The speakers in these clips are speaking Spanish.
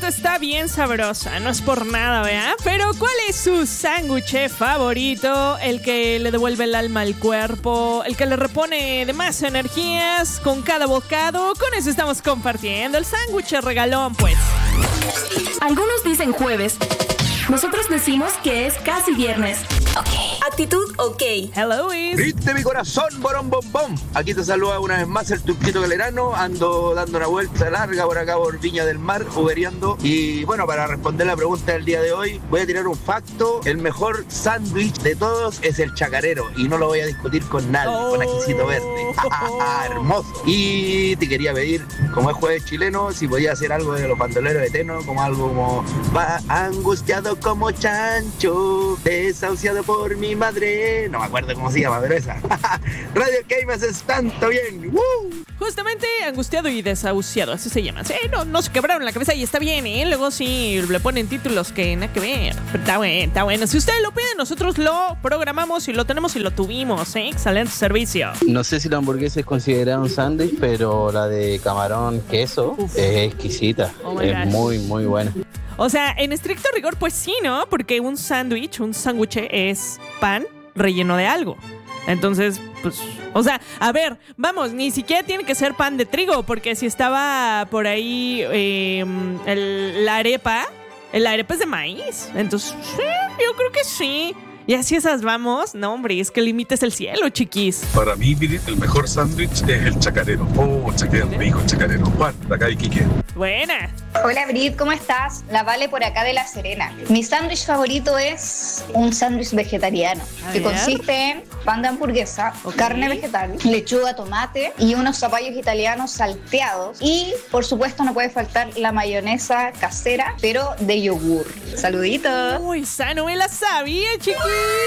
neta está bien sabrosa, no es por nada, ¿verdad? Pero ¿cuál es su sándwich favorito? El que le devuelve el alma al cuerpo, el que le repone de más energías con cada bocado. Con eso estamos compartiendo el sándwich regalón, pues. Algunos dicen jueves. Nosotros decimos que es casi viernes. Ok. Actitud ok. Hello, Is. ¿Viste mi corazón, borón bombón? Aquí te saluda una vez más el Turquito Galerano. Ando dando una vuelta larga por acá por Viña del Mar, uberiando. Y bueno, para responder la pregunta del día de hoy, voy a tirar un facto. El mejor sándwich de todos es el chacarero. Y no lo voy a discutir con nadie, con ajicito verde. Hermoso. Y te quería pedir, como es jueves chileno, si podía hacer algo de los bandoleros de Teno, como algo como va angustiado como chancho, desahuciado por mi madre. No me acuerdo cómo se llama, pero esa. Radio K me haces tanto bien. ¡Woo! Justamente angustiado y desahuciado, así se llama. Sí, no se quebraron la cabeza y está bien, ¿eh? Luego sí le ponen títulos que nada que ver. Pero está bueno. Si ustedes lo piden, nosotros lo programamos y lo tenemos y lo tuvimos, ¿eh? Excelente servicio. No sé si la hamburguesa es considerada un sándwich, pero la de camarón queso es exquisita. Oh es gosh. muy, muy buena. O sea, en estricto rigor, pues sí, ¿no? Porque un sándwich es pan relleno de algo. Entonces, pues, o sea, a ver, vamos, ni siquiera tiene que ser pan de trigo, porque si estaba por ahí la arepa es de maíz. Entonces, sí, yo creo que sí. Y así esas vamos. No, hombre, es que el límite es el cielo, chiquis. Para mí, Virit, el mejor sándwich es el chacarero. Oh, qué rico el chacarero. Juan, de acá de Iquique. Buena. Hola Brit, ¿cómo estás? La Vale por acá de La Serena. Mi sándwich favorito es un sándwich vegetariano que consiste en pan de hamburguesa, carne vegetal, lechuga, tomate y unos zapallos italianos salteados. Y por supuesto no puede faltar la mayonesa casera, pero de yogur. Saluditos. Uy, esa no me la sabía, chiquis.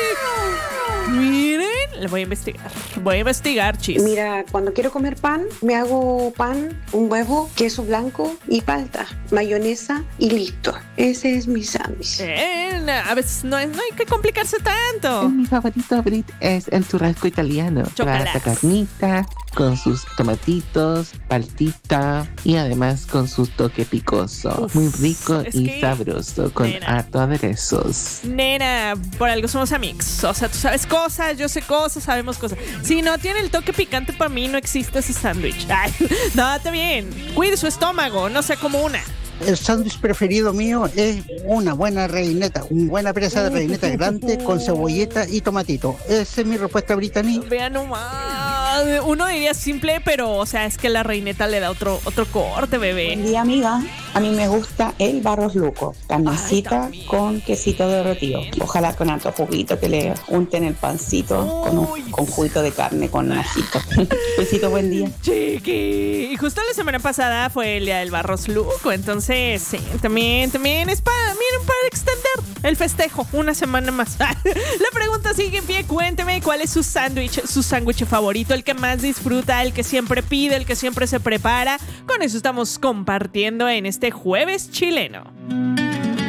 Miren, le voy a investigar, chis. Mira, cuando quiero comer pan, me hago pan, un huevo, queso blanco y palta, mayonesa y listo. Ese es mi sándwich. A veces no hay que complicarse tanto. Mi favorito, Brit, es el churrasco italiano. Chocolates. La carnita, con sus tomatitos, paltita y además con su toque picoso. Muy rico y sabroso, con harto aderezos. Nena, por algo somos amigos. O sea, tú sabes cosas, yo sé cosas, sabemos cosas. Si no tiene el toque picante, para mí no existe ese sándwich. Ay, no, está bien. Cuide su estómago, no sea como una. El sándwich preferido mío es una buena reineta, una buena presa de reineta grande con cebolleta y tomatito. Esa es mi respuesta, Brittany. Vean nomás. Uno diría simple, pero, o sea, es que la reineta le da otro corte, bebé. Buen día, amiga. A mí me gusta el barros luco. Carnecita con quesito derretido. Ojalá con harto juguito que le unten el pancito con juguito de carne, con ajito. Besito, buen día. Chiqui. Y justo la semana pasada fue el día del barros luco. Entonces, sí, también es para extender el festejo una semana más. La pregunta sigue en pie. Cuénteme cuál es su sándwich favorito, el que más disfruta, el que siempre pide, el que siempre se prepara. Con eso estamos compartiendo en este jueves chileno.